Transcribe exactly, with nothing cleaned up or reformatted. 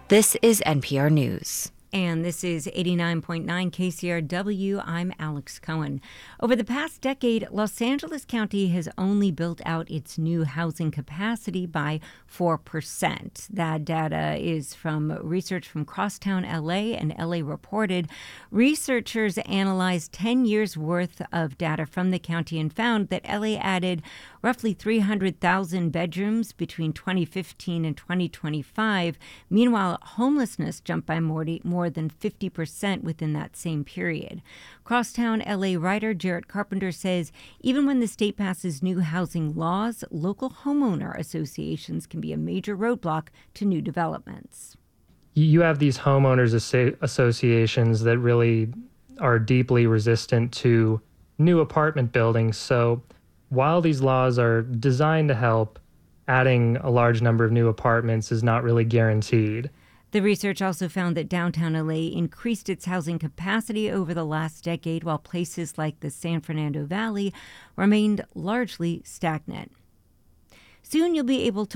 This is N P R News. And this is eighty-nine point nine K C R W. I'm Alex Cohen. Over the past decade, Los Angeles County has only built out its new housing capacity by four percent. That data is from research from Crosstown L A and L A Reported. Researchers analyzed ten years worth of data from the county and found that L A added roughly three hundred thousand bedrooms between twenty fifteen and twenty twenty-five. Meanwhile, homelessness jumped by more, more than fifty percent within that same period. Crosstown L A writer Jarrett Carpenter says even when the state passes new housing laws, local homeowner associations can be a major roadblock to new developments. You have these homeowners associations that really are deeply resistant to new apartment buildings. So while these laws are designed to help, adding a large number of new apartments is not really guaranteed. The research also found that downtown L A increased its housing capacity over the last decade, while places like the San Fernando Valley remained largely stagnant. Soon you'll be able to